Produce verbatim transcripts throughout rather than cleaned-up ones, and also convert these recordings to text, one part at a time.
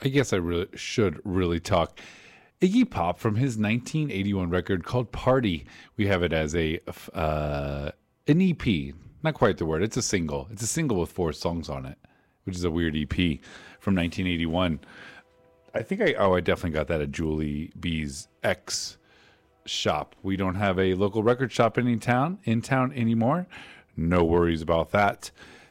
I guess I really should really talk. Iggy Pop from his nineteen eighty-one record called Party. We have it as a uh, an E P. Not quite the word. It's a single. It's a single with four songs on it, which is a weird E P from nineteen eighty-one. I think I, oh, I definitely got that at Julie B's ex shop. We don't have a local record shop in town, in town anymore. No worries about that.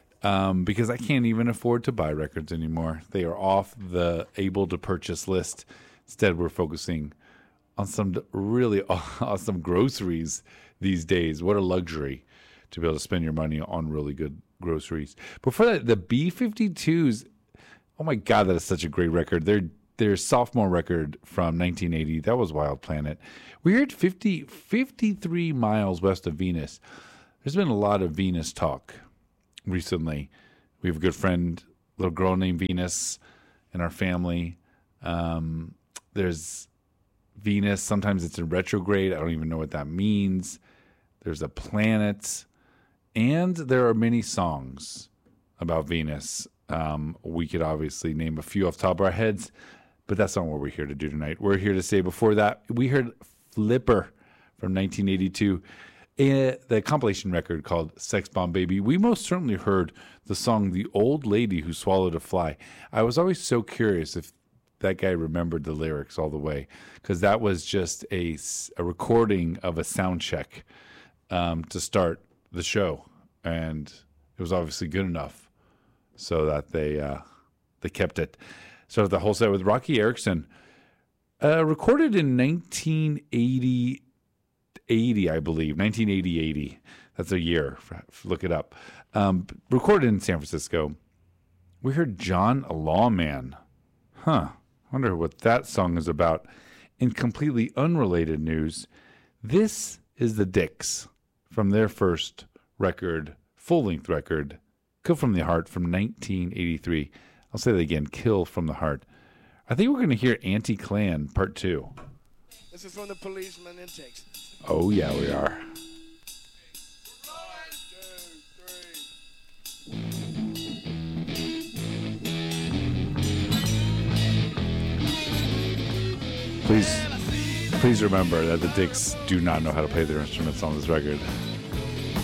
Um, because I can't even afford to buy records anymore. They are off the able to purchase list. Instead, we're focusing on some really awesome groceries these days. What a luxury to be able to spend your money on really good groceries. Before that, the B fifty-twos, oh my God, that is such a great record. Their their sophomore record from nineteen eighty, that was Wild Planet. We heard fifty, fifty-three miles west of Venus. There's been a lot of Venus talk recently. We have a good friend, little girl named Venus in our family. Um, there's Venus. Sometimes it's in retrograde. I don't even know what that means. There's a planet. And there are many songs about Venus. Um, we could obviously name a few off the top of our heads, but that's not what we're here to do tonight. We're here to say before that, we heard Flipper from nineteen eighty-two. In the compilation record called Sex Bomb Baby. We most certainly heard the song The Old Lady Who Swallowed a Fly. I was always so curious if that guy remembered the lyrics all the way, because that was just a, a recording of a sound check um, to start the show, and it was obviously good enough so that they uh, they kept it. So the whole set with Rocky Erickson, uh, recorded in nineteen eighty. eighty, I believe, nineteen eighty eighty. That's a year. Look it up. Um, recorded in San Francisco. We heard John Lawman. Huh. Wonder what that song is about. In completely unrelated news, this is the Dicks from their first record, full-length record, Kill from the Heart from nineteen eighty-three. I'll say that again, Kill from the Heart. I think we're going to hear Anti-Clan Part two. This is from the Policeman in Texas. Oh, yeah, we are. One, two, three. Please, please remember that the Dicks do not know how to play their instruments on this record.